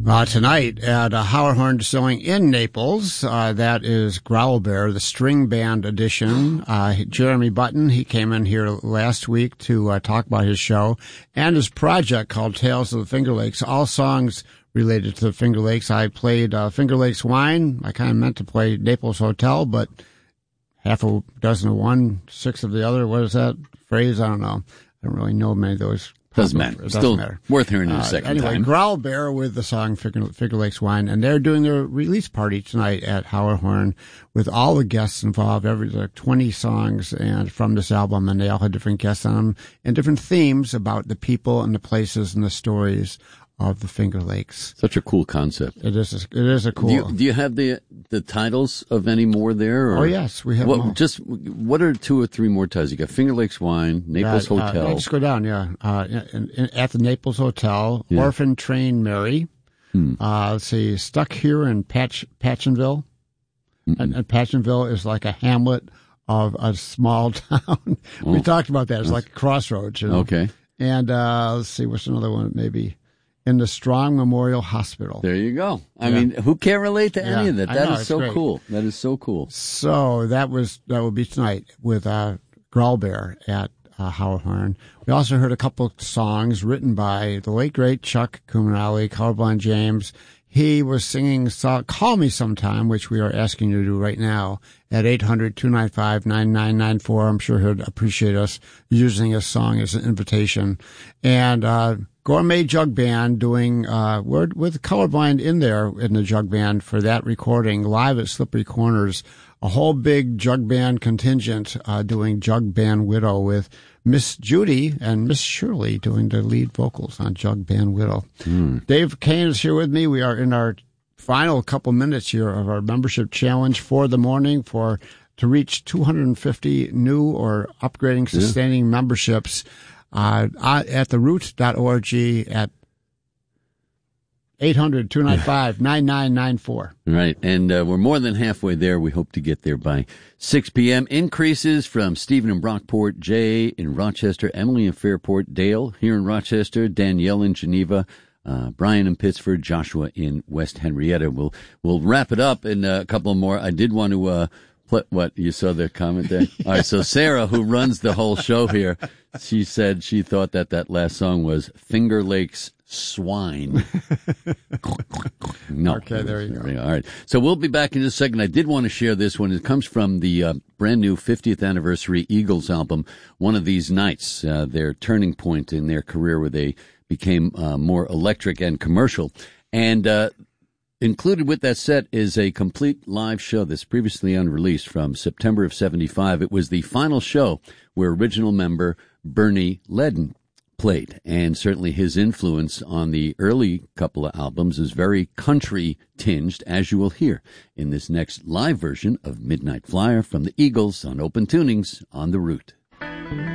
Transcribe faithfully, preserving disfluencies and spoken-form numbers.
Uh, tonight at uh, Howard Distilling in Naples, uh, that is Growlbear, the string band edition. Uh, Jeremy Button, he came in here last week to uh, talk about his show and his project called Tales of the Finger Lakes, all songs related to the Finger Lakes. I played uh, Finger Lakes Wine. I kind of meant to play Naples Hotel, but half a dozen of one, six of the other. What is that phrase? I don't know. I don't really know many of those. Doesn't matter. Doesn't Still matter. Worth hearing in a second uh, anyway, time. Growlbear with the song Finger, Finger Lakes Wine, and they're doing their release party tonight at Howard Horn with all the guests involved. Every like twenty songs and from this album, and they all had different guests on them and different themes about the people and the places and the stories of the Finger Lakes. Such a cool concept. It is. A, it is a cool. Do you, do you have the the titles of any more there? Or? Oh yes, we have. What, them all. Just what are two or three more titles? You got Finger Lakes Wine, Naples uh, Hotel. Uh, just go down, yeah. Uh, in, in, at the Naples Hotel, yeah. Orphan Train Mary. Hmm. Uh, let's see, Stuck Here in Patch Patchenville, and, and Patchenville is like a hamlet of a small town. Oh. We talked about that. It's like a crossroads. You know? Okay. And uh, let's see, what's another one? Maybe. In the Strong Memorial Hospital. There you go. I yeah. mean, who can't relate to any yeah, of that? That know, is so great. cool. That is so cool. So that was that will be tonight with uh, Growlbear at uh, Howard Horn. We also heard a couple songs written by the late great Chuck Cuminelli, Colorblind James. He was singing so- "Call Me Sometime," which we are asking you to do right now at eight hundred, two nine five, nine nine nine four. I'm sure he'd appreciate us using a song as an invitation. And uh Gourmet Jug Band doing, uh, with, with Colorblind in there in the jug band for that recording live at Slippery Corners. A whole big jug band contingent, uh, doing Jug Band Widow with Miss Judy and Miss Shirley doing the lead vocals on Jug Band Widow. Mm. Dave Kane is here with me. We are in our final couple minutes here of our membership challenge for the morning for, to reach two hundred fifty new or upgrading, sustaining yeah. memberships. Uh, at the root dot org at eight hundred, two nine five, nine nine nine four. Right. And uh, we're more than halfway there. We hope to get there by six p.m. Increases from Stephen in Brockport, Jay in Rochester, Emily in Fairport, Dale here in Rochester, Danielle in Geneva, uh, Brian in Pittsford, Joshua in West Henrietta. We'll, we'll wrap it up in a couple more. I did want to, uh, What, you saw the comment there? All right, so Sarah, who runs the whole show here, she said she thought that that last song was Finger Lakes Swine. No. Okay, there you go. All right, so we'll be back in just a second. I did want to share this one. It comes from the uh, brand new fiftieth anniversary Eagles album, One of These Nights, uh, their turning point in their career where they became uh, more electric and commercial. And uh included with that set is a complete live show that's previously unreleased from September of seventy-five. It was the final show where original member Bernie Leadon played, and certainly his influence on the early couple of albums is very country-tinged, as you will hear in this next live version of Midnight Flyer from the Eagles on Open Tunings on the Root.